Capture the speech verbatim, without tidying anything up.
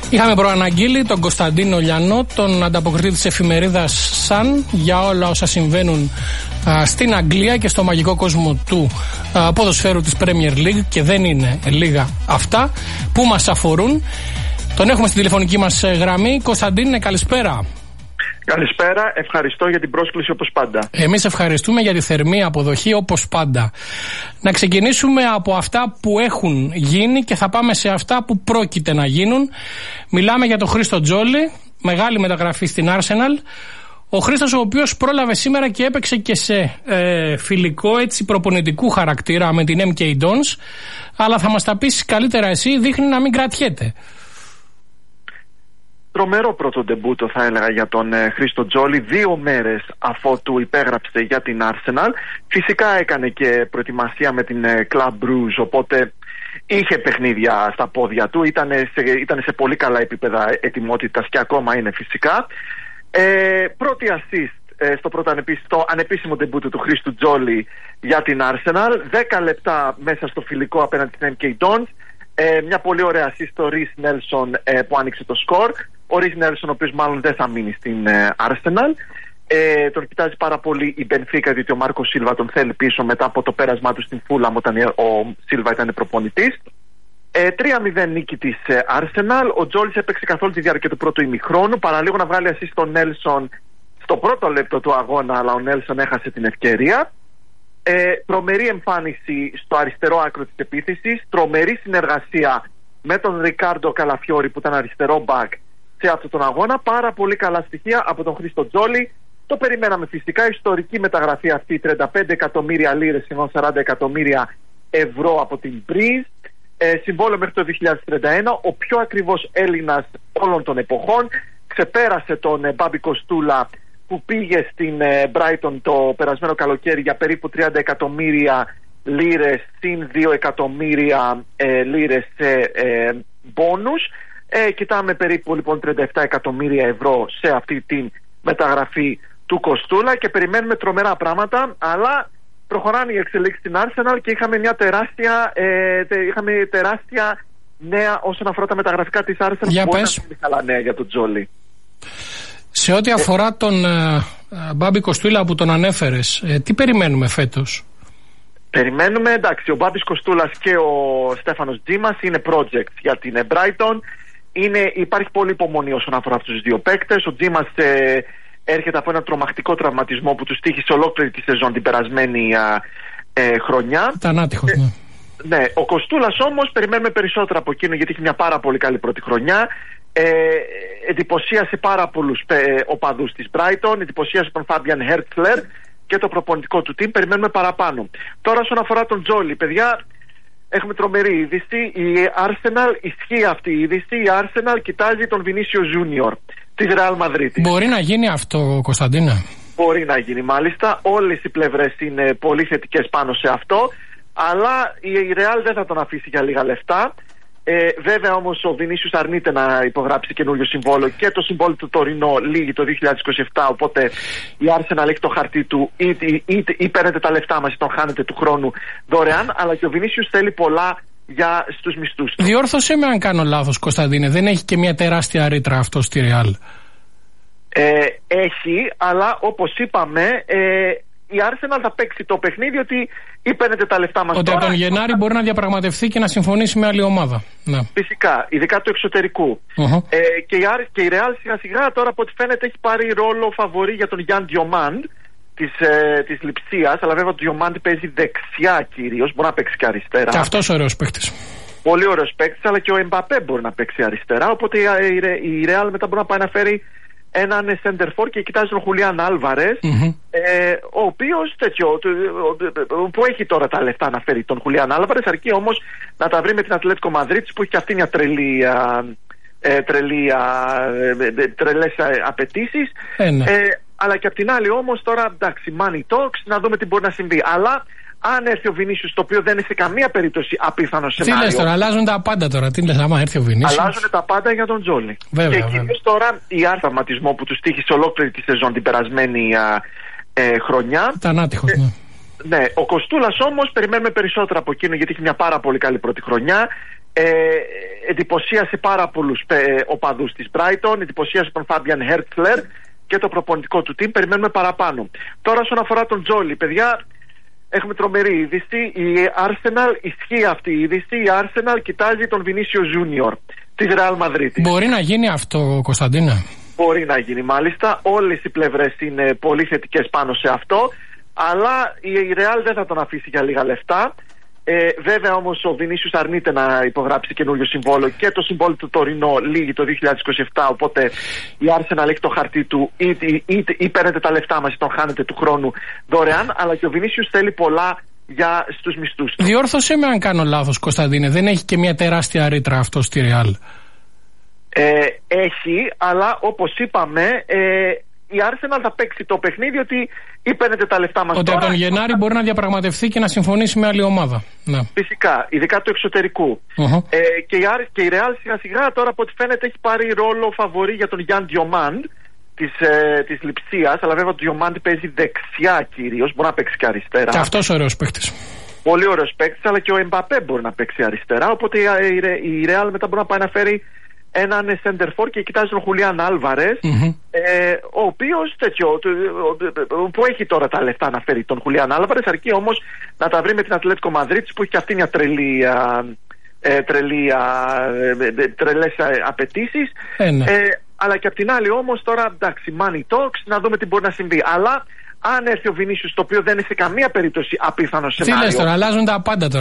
Είχαμε προαναγγείλει τον Κωνσταντίνο Λιανό, τον ανταποκριτή της εφημερίδας Sun, για όλα όσα συμβαίνουν α, στην Αγγλία και στο μαγικό κόσμο του α, ποδοσφαίρου της Premier League, και δεν είναι λίγα αυτά που μας αφορούν. Τον έχουμε στην τηλεφωνική μας γραμμή. Κωνσταντίνε, καλησπέρα. Καλησπέρα, ευχαριστώ για την πρόσκληση όπως πάντα. Εμείς ευχαριστούμε για τη θερμή αποδοχή όπως πάντα. Να ξεκινήσουμε από αυτά που έχουν γίνει και θα πάμε σε αυτά που πρόκειται να γίνουν. Μιλάμε για τον Χρήστο Τζόλι, μεγάλη μεταγραφή στην Arsenal. Ο Χρήστος, ο οποίος πρόλαβε σήμερα και έπαιξε και σε ε, φιλικό, έτσι, προπονητικού χαρακτήρα με την εμ κέι Dons, αλλά θα μας τα πεις καλύτερα εσύ, δείχνει να μην κρατιέται. Τρομερό πρώτο ντεμπούτο θα έλεγα για τον ε, Χρήστο Τζόλι, δύο μέρες αφότου υπέγραψε για την Arsenal. Φυσικά έκανε και προετοιμασία με την ε, Club Brugge, οπότε είχε παιχνίδια στα πόδια του, ήταν σε, ήταν σε πολύ καλά επίπεδα ετοιμότητας και ακόμα είναι φυσικά. Ε, πρώτη assist ε, στο πρώτο ανεπίσημο, ανεπίσημο ντεμπούτο του Χρήστου Τζόλι για την Arsenal, δέκα λεπτά μέσα στο φιλικό απέναντι στην εμ κέι Dons. Ε, μια πολύ ωραία assist στο Ρις Νέλσον ε, που άνοιξε το σκορ. Ο Ρις Νέλσον, ο οποίος μάλλον δεν θα μείνει στην ε, Arsenal. Ε, τον κοιτάζει πάρα πολύ η Μπενφίκα, διότι ο Μάρκο Σίλβα τον θέλει πίσω μετά από το πέρασμά του στην Φούλαμ όταν ο Σίλβα ήταν προπονητής. Ε, τρία μηδέν νίκη της ε, Arsenal. Ο Τζόλις έπαιξε καθ' όλη τη διάρκεια του πρώτου ημιχρόνου. Παραλίγο να βγάλει assist στον Νέλσον στο πρώτο λεπτό του αγώνα, αλλά ο Νέλσον έχασε την ευκαιρία. Ε, τρομερή εμφάνιση στο αριστερό άκρο της επίθεσης, τρομερή συνεργασία με τον Ρικάρντο Καλαφιόρι που ήταν αριστερό μπακ σε αυτόν τον αγώνα. Πάρα πολύ καλά στοιχεία από τον Χρήστο Τζόλι. Το περιμέναμε φυσικά, ιστορική μεταγραφή αυτή, τριάντα πέντε εκατομμύρια λίρες ενώ σαράντα εκατομμύρια ευρώ από την Μπρίζ. Ε, συμβόλαιο μέχρι το δύο χιλιάδες τριάντα ένα, ο πιο ακριβώς Έλληνας όλων των εποχών. Ξεπέρασε τον ε, Μπάμπη Κοστούλα που πήγε στην Brighton το περασμένο καλοκαίρι για περίπου τριάντα εκατομμύρια λίρες συν δύο εκατομμύρια ε, λίρες σε ε, μπόνους. Ε, κοιτάμε περίπου λοιπόν τριάντα επτά εκατομμύρια ευρώ σε αυτή τη μεταγραφή του Κοστούλα και περιμένουμε τρομερά πράγματα, αλλά προχωράνε οι εξελίξεις στην Arsenal και είχαμε μια τεράστια, ε, τε, είχαμε τεράστια νέα όσον αφορά τα μεταγραφικά της Arsenal. Για που πες. είναι καλά νέα για τον Τζόλι. Σε ό,τι αφορά τον ε, Μπάμπη Κοστούλα που τον ανέφερες, ε, τι περιμένουμε φέτος? Περιμένουμε, εντάξει, ο Μπάμπης Κοστούλας και ο Στέφανος Τζίμας είναι project για την Brighton. Είναι, υπάρχει πολύ υπομονή όσον αφορά αυτούς τους δύο παίκτες. Ο Τζίμας ε, έρχεται από ένα τρομακτικό τραυματισμό που του τύχησε ολόκληρη τη σεζόν την περασμένη ε, χρονιά. Ήταν άτυχος, ναι. Ναι, ο Κοστούλας όμως περιμένουμε περισσότερα από εκείνο, γιατί έχει μια πάρα πολύ καλή πρώτη χρονιά. Ε, εντυπωσίασε πάρα πολλούς ε, οπαδούς της Brighton, εντυπωσίασε τον Φάμπιαν Χέρτσλερ και το προπονητικό του team. Περιμένουμε παραπάνω. Τώρα, όσον αφορά τον Τζόλι, παιδιά, έχουμε τρομερή είδηση. Η Arsenal, ισχύει αυτή η είδηση. Η Arsenal κοιτάζει τον Βινίσιο Junior της Real Madrid. Μπορεί να γίνει αυτό, Κωνσταντίνα? Μπορεί να γίνει, μάλιστα. Όλες οι πλευρές είναι πολύ θετικές πάνω σε αυτό. Αλλά η Real δεν θα τον αφήσει για λίγα λεφτά. Ε, βέβαια όμως ο Βινίσιους αρνείται να υπογράψει καινούριο συμβόλαιο και το συμβόλαιο του Τωρινό λύγει το δύο χιλιάδες είκοσι επτά, οπότε η Arsenal έχει το χαρτί του, είτε, είτε ή παίρνετε τα λεφτά μας ή τον χάνετε του χρόνου δωρεάν, αλλά και ο Βινίσιους θέλει πολλά για στους μισθούς του. Διόρθωσέ με αν κάνω λάθος, Κωνσταντίνε, δεν έχει και μια τεράστια ρήτρα αυτό στη Real? Ε, έχει, αλλά όπως είπαμε, ε, η Arsenal θα παίξει το παιχνίδι ότι ή παίρνετε τα λεφτά μας ότι τώρα. Ότι τον Γενάρη μπορεί να διαπραγματευτεί και να συμφωνήσει με άλλη ομάδα. Ναι. Φυσικά, ειδικά του εξωτερικού. Uh-huh. Ε, και, η, και η Real σιγά σιγά τώρα από ό,τι φαίνεται έχει πάρει ρόλο φαβορί για τον Γιάν Διομάντ της, ε, της Λειψίας, αλλά βέβαια ο Διομάντ παίζει δεξιά κυρίως, μπορεί να παίξει και αριστερά. Και αυτός ωραίος παίκτης. Πολύ ωραίος παίκτης, αλλά και ο Εμπαπέ μπορεί να παίξει αριστερά, οπότε η, η, η Real μετά μπορεί να πάει να φέρει έναν σέντερφορ και κοιτάζει τον Χουλιάν Άλβαρες, mm-hmm. ε, ο οποίος τέτοιο, που έχει τώρα τα λεφτά να φέρει τον Χουλιάν Άλβαρες, αρκεί όμως να τα βρει με την Ατλέτικο Μαδρίτης που έχει και αυτή μια τρελή, ε, τρελή ε, τρελές απαιτήσεις. Ε, ναι. ε, αλλά και απ' την άλλη όμως τώρα, εντάξει, money talks, να δούμε τι μπορεί να συμβεί. Αλλά αν έρθει ο Βινίσιους, το οποίο δεν είναι σε καμία περίπτωση απίθανο σενάριο. Τι λες τώρα, αλλάζουν τα πάντα τώρα. Τι λες, άμα έρθει ο Βινίσιους? Αλλάζουν τα πάντα για τον Τζόλι. Βέβαια, και κυρίως τώρα η άρθραματισμό που του τύχησε ολόκληρη τη σεζόν την περασμένη α, ε, χρονιά. Ήταν άτυχος, ναι. Ναι, ο Κοστούλας όμως περιμένουμε περισσότερα από εκείνο, γιατί έχει μια πάρα πολύ καλή πρώτη χρονιά. Ε, εντυπωσίασε πάρα πολλούς ε, οπαδούς της Brighton, εντυπωσίασε τον Fabian Hertzler και το προπονητικό του team. Περιμένουμε παραπάνω. Τώρα, όσον αφορά τον Τζόλι, παιδιά, έχουμε τρομερή είδηση. Η Arsenal, ισχύει αυτή η είδηση. Η Arsenal κοιτάζει τον Vinicius Junior της Real Madrid. Μπορεί να γίνει αυτό, Κωνσταντίνα? Μπορεί να γίνει, μάλιστα. Όλες οι πλευρές είναι πολύ θετικές πάνω σε αυτό. Αλλά η Real δεν θα τον αφήσει για λίγα λεφτά. Ε, βέβαια όμως ο Βινίσιους αρνείται να υπογράψει καινούριο συμβόλαιο και το συμβόλαιο του Τωρινό λύγει το δύο χιλιάδες είκοσι επτά, οπότε η Arsenal έχει το χαρτί του, είτε, είτε ή παίρνετε τα λεφτά μας ή τον χάνετε του χρόνου δωρεάν, αλλά και ο Βινίσιους θέλει πολλά για στους μισθούς του. Διόρθωσέ με αν κάνω λάθος, Κωνσταντίνε, δεν έχει και μια τεράστια ρήτρα αυτό στη Real? Ε, έχει, αλλά όπως είπαμε, ε, η Arsenal θα παίξει το παιχνίδι ότι ή παίρνετε τα λεφτά μας ότι τώρα. Ότι τον Γενάρη μπορεί να διαπραγματευτεί και να συμφωνήσει με άλλη ομάδα. Ναι. Φυσικά, ειδικά του εξωτερικού. Uh-huh. Ε, και, η, και η Real σιγά σιγά τώρα από ό,τι φαίνεται έχει πάρει ρόλο φαβορί για τον Γιάν Διομάντ της, ε, της Λειψίας. Αλλά βέβαια ο Διομάντ παίζει δεξιά κυρίως, μπορεί να παίξει και αριστερά. Και αυτός ωραίος παίκτης. Πολύ ωραίος παίκτης, αλλά και ο Εμπαπέ μπορεί να παίξει αριστερά. Οπότε η, η, η Real μετά μπορεί να πάει να φέρει έναν σέντερφορ και κοιτάζει τον Χουλιάν Άλβαρες, mm-hmm. ε, ο οποίος τέτοιο, που έχει τώρα τα λεφτά να φέρει τον Χουλιάν Άλβαρες, αρκεί όμως να τα βρει με την Ατλέτικο Μαδρίτης που έχει και αυτή μια τρελή, ε, τρελή ε, τρελές απαιτήσεις. Ε, ναι. ε, αλλά και απ' την άλλη όμως τώρα, εντάξει, money talks, να δούμε τι μπορεί να συμβεί. Αλλά αν έρθει ο Βινίσιους, το οποίο δεν είναι σε καμία περίπτωση απίθανο σενάριο. Τι λες τώρα, αλλάζουν τα πάντα τώρα.